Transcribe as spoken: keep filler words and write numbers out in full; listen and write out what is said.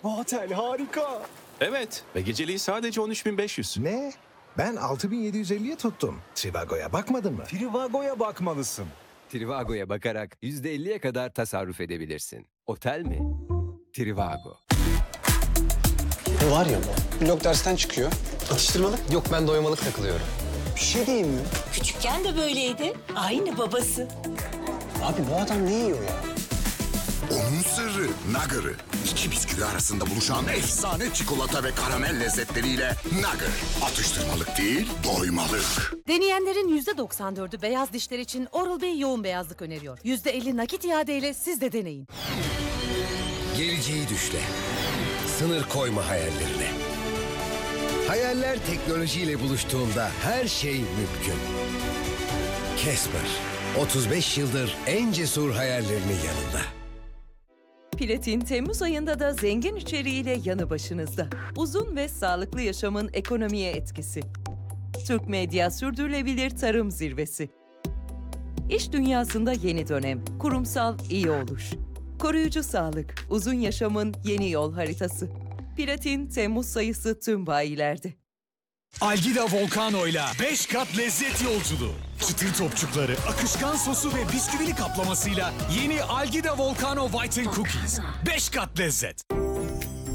Bu otel harika. Evet ve geceliği sadece on üç bin beş yüz. Ne? Ben altı bin yedi yüz elliye tuttum. Trivago'ya bakmadın mı? Trivago'ya bakmalısın. Trivago'ya bakarak yüzde elliye kadar tasarruf edebilirsin. Otel mi? Trivago. Bu var ya, blok dersten çıkıyor. Atıştırmalık. Yok, ben doymalık takılıyorum. Bir şey diyeyim mi? Küçükken de böyleydi. Aynı babası. Abi bu adam ne yiyor ya? Onun sırrı Nugger'ı. İki bisküvi arasında buluşan efsane çikolata ve karamel lezzetleriyle Nugger. Atıştırmalık değil, doymalık. Deneyenlerin yüzde doksan dördü beyaz dişler için Oral-B yoğun beyazlık öneriyor. yüzde elli nakit iadeyle siz de deneyin. Geleceği düşle. Sınır koyma hayallerine. Hayaller teknolojiyle buluştuğunda her şey mümkün. Casper, otuz beş yıldır en cesur hayallerinin yanında. Platin Temmuz ayında da zengin içeriğiyle yanı başınızda. Uzun ve sağlıklı yaşamın ekonomiye etkisi. Türk Medya Sürdürülebilir Tarım Zirvesi. İş dünyasında yeni dönem, kurumsal iyi oluş. Koruyucu sağlık, uzun yaşamın yeni yol haritası. Platin Temmuz sayısı tüm bayilerde. Algida Volcano'yla beş kat lezzet yolculuğu. Çıtır topçukları, akışkan sosu ve bisküvili kaplamasıyla yeni Algida Volcano Whiten Cookies. beş kat lezzet.